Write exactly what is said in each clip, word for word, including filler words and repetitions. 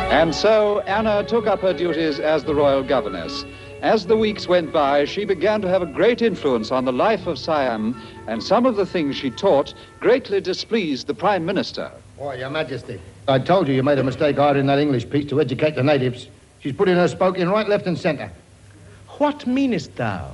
And so Anna took up her duties as the royal governess. As the weeks went by, she began to have a great influence on the life of Siam, and some of the things she taught greatly displeased the Prime Minister. Oh, Your Majesty, I told you you made a mistake hiring that English piece to educate the natives. She's put in her spoke in right, left, and centre. What meanest thou?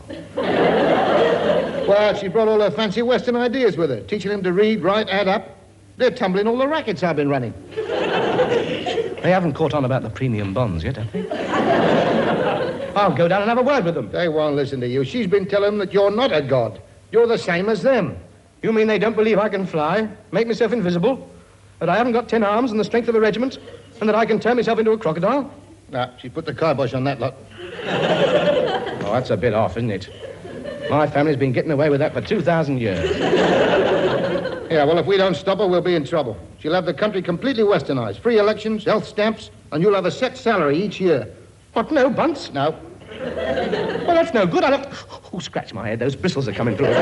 Well, she brought all her fancy Western ideas with her, teaching them to read, write, add up. They're tumbling all the rackets I've been running. They haven't caught on about the premium bonds yet, have they? I'll go down and have a word with them. They won't listen to you. She's been telling them that you're not a god. You're the same as them. You mean they don't believe I can fly, make myself invisible, that I haven't got ten arms and the strength of a regiment, and that I can turn myself into a crocodile? Nah, she put the kibosh on that lot. Oh, that's a bit off, isn't it? My family's been getting away with that for two thousand years. Yeah, well, if we don't stop her, we'll be in trouble. She'll have the country completely westernized. Free elections, health stamps, and you'll have a set salary each year. What, no bunts? No. Well, that's no good. I don't... Oh, scratch my head. Those bristles are coming through.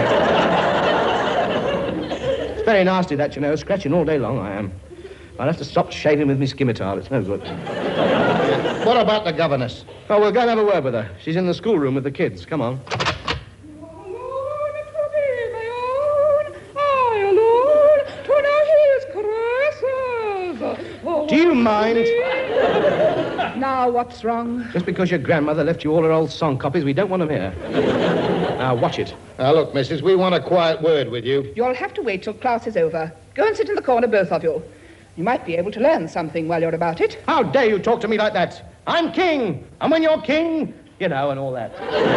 It's very nasty, that, you know. Scratching all day long, I am. I'll have to stop shaving with my scimitar. It's no good. What about the governess? Oh, we'll go and have a word with her. She's in the schoolroom with the kids. Come on. Do you mind? Now, what's wrong? Just because your grandmother left you all her old song copies, we don't want them here. Now, watch it. Now, look, missus, we want a quiet word with you. You'll have to wait till class is over. Go and sit in the corner, both of you. You might be able to learn something while you're about it. How dare you talk to me like that? I'm king, and when you're king, you know, and all that.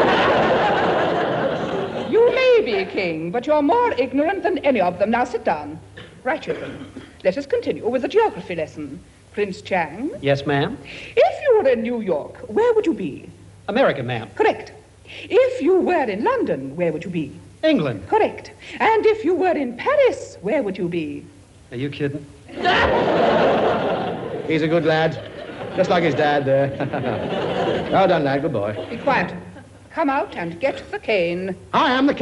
You may be king, but you're more ignorant than any of them. Now, sit down. Right, children. Let us continue with the geography lesson. Prince Chang? Yes, ma'am? If you were in New York, where would you be? America, ma'am. Correct. If you were in London, where would you be? England. Correct. And if you were in Paris, where would you be? Are you kidding? He's a good lad. Just like his dad there. Well done, lad. Good boy. Be quiet. Come out and get the cane. I am the king.